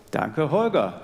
Danke, Holger.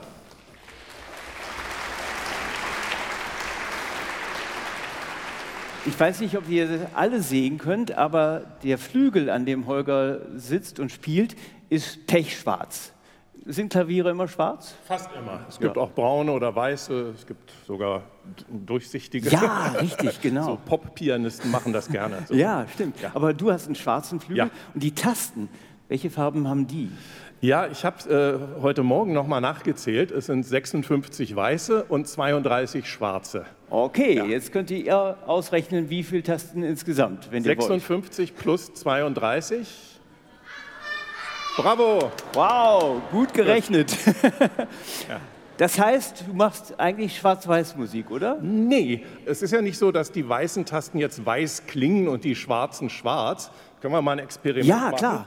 Ich weiß nicht, ob ihr das alle sehen könnt, aber der Flügel, an dem Holger sitzt und spielt, ist pechschwarz. Sind Klaviere immer schwarz? Fast immer. Es gibt auch braune oder weiße, es gibt sogar durchsichtige. Ja, richtig, genau. So Pop-Pianisten machen das gerne. So. Ja, stimmt. Ja. Aber du hast einen schwarzen Flügel. Ja. Und die Tasten, welche Farben haben die? Ja, ich habe heute Morgen nochmal nachgezählt. Es sind 56 weiße und 32 schwarze. Okay, ja. Jetzt könnt ihr ausrechnen, wie viele Tasten insgesamt, wenn 56 ihr wollt. Plus 32. Bravo! Wow, gut gerechnet. Ja. Das heißt, du machst eigentlich Schwarz-Weiß-Musik, oder? Nee, es ist ja nicht so, dass die weißen Tasten jetzt weiß klingen und die schwarzen schwarz. Können wir mal ein Experiment machen? Ja, klar.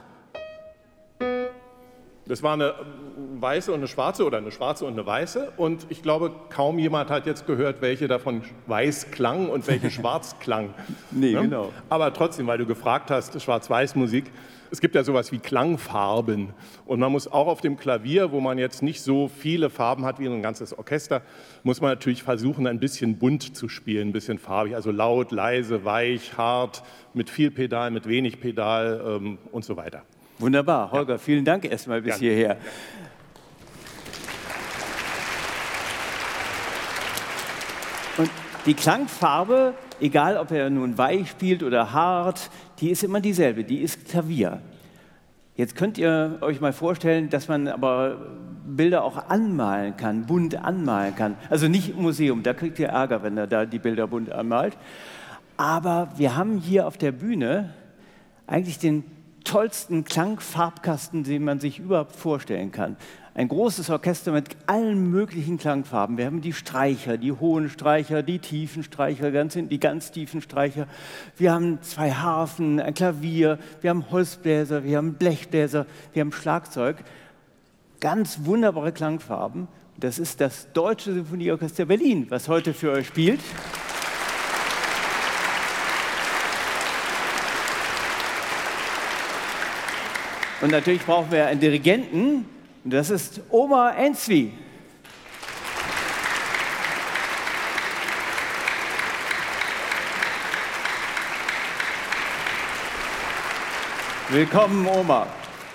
Das war eine weiße und eine schwarze oder eine schwarze und eine weiße. Und ich glaube, kaum jemand hat jetzt gehört, welche davon weiß klang und welche schwarz klang. Nee, ne? Genau. Aber trotzdem, weil du gefragt hast, Schwarz-Weiß-Musik, es gibt ja sowas wie Klangfarben. Und man muss auch auf dem Klavier, wo man jetzt nicht so viele Farben hat wie ein ganzes Orchester, muss man natürlich versuchen, ein bisschen bunt zu spielen, ein bisschen farbig. Also laut, leise, weich, hart, mit viel Pedal, mit wenig Pedal und so weiter. Wunderbar. Holger, vielen Dank erstmal bis hierher. Und die Klangfarbe, egal ob er nun weich spielt oder hart, die ist immer dieselbe, die ist Klavier. Jetzt könnt ihr euch mal vorstellen, dass man aber Bilder auch anmalen kann, bunt anmalen kann. Also nicht im Museum, da kriegt ihr Ärger, wenn er da die Bilder bunt anmalt. Aber wir haben hier auf der Bühne eigentlich den tollsten Klangfarbkasten, den man sich überhaupt vorstellen kann. Ein großes Orchester mit allen möglichen Klangfarben. Wir haben die Streicher, die hohen Streicher, die tiefen Streicher, die ganz tiefen Streicher. Wir haben 2 Harfen, ein Klavier, wir haben Holzbläser, wir haben Blechbläser, wir haben Schlagzeug. Ganz wunderbare Klangfarben. Das ist das Deutsche Symphonieorchester Berlin, was heute für euch spielt. Und natürlich brauchen wir einen Dirigenten, und das ist Omar Enzvi. Willkommen, Omar.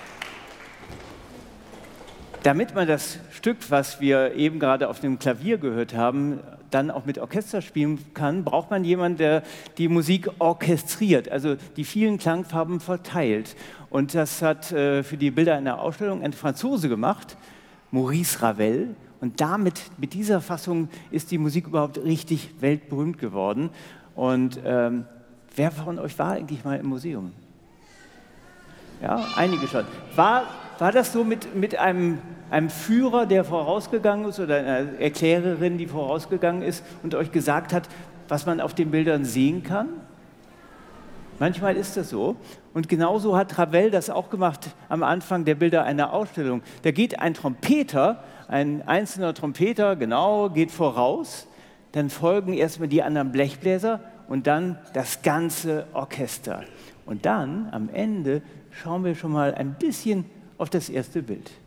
Damit man das Stück, was wir eben gerade auf dem Klavier gehört haben, dann auch mit Orchester spielen kann, braucht man jemanden, der die Musik orchestriert, also die vielen Klangfarben verteilt. Und das hat für die Bilder einer Ausstellung ein Franzose gemacht, Maurice Ravel. Und mit dieser Fassung ist die Musik überhaupt richtig weltberühmt geworden. Und wer von euch war eigentlich mal im Museum? Ja, einige schon. War das so mit einem Führer, der vorausgegangen ist, oder einer Erklärerin, die vorausgegangen ist und euch gesagt hat, was man auf den Bildern sehen kann? Manchmal ist das so. Und genauso hat Ravel das auch gemacht am Anfang der Bilder einer Ausstellung. Da geht ein Trompeter, ein einzelner Trompeter, genau, geht voraus. Dann folgen erstmal die anderen Blechbläser und dann das ganze Orchester. Und dann, am Ende, schauen wir schon mal ein bisschen auf das erste Bild.